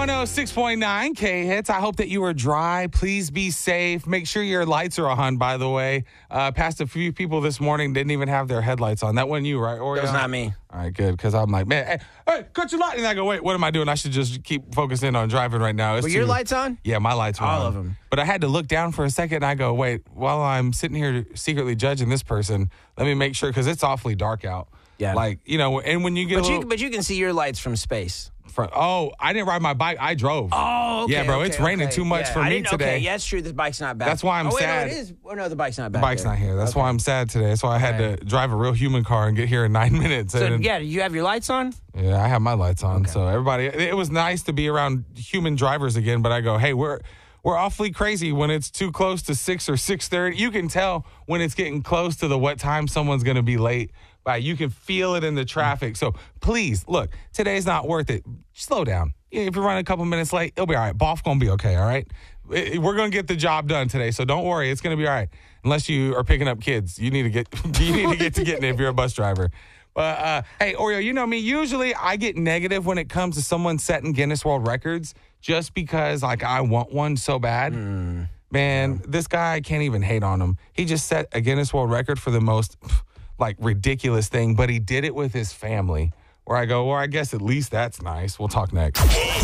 106.9 K-Hits. I hope that you are dry. Please be safe. Make sure your lights are on, by the way. Passed a few people this morning, didn't even have their headlights on. That wasn't you, right, Oreo? That was not me. All right, good, because I'm like, man, hey, cut your light. And I go, wait, what am I doing? I should just keep focusing on driving right now. Were your lights on? Yeah, my lights were on. All of them. But I had to look down for a second, and I go, wait, while I'm sitting here secretly judging this person, let me make sure, because it's awfully dark out. Yeah. Like, you know, and when you get But you can see your lights from space. I didn't ride my bike. I drove. Oh, okay. Yeah, bro, it's raining too much for me today. Okay, yeah, it's true. The bike's not back. That's why I'm sad. No, it is. Oh, no, the bike's not back. The bike's not here. That's why I'm sad today. That's why I had to drive a real human car and get here in 9 minutes. So, yeah, do you have your lights on? Yeah, I have my lights on. Okay. So, everybody, it was nice to be around human drivers again, but I go, hey, we're awfully crazy when it's too close to 6 or 6:30. You can tell when it's getting close to what time someone's going to be late. You can feel it in the traffic. So please, look, today's not worth it. Slow down. If you're running a couple minutes late, it'll be all right. Boff's going to be okay, all right? We're going to get the job done today, so don't worry. It's going to be all right. Unless you are picking up kids. You need to get to getting it if you're a bus driver. But, hey, Oreo, you know me. Usually I get negative when it comes to someone setting Guinness World Records just because, like, I want one so bad. Man, this guy, I can't even hate on him. He just set a Guinness World Record for the most, ridiculous thing, but he did it with his family. Where I go, well, I guess at least that's nice. We'll talk next.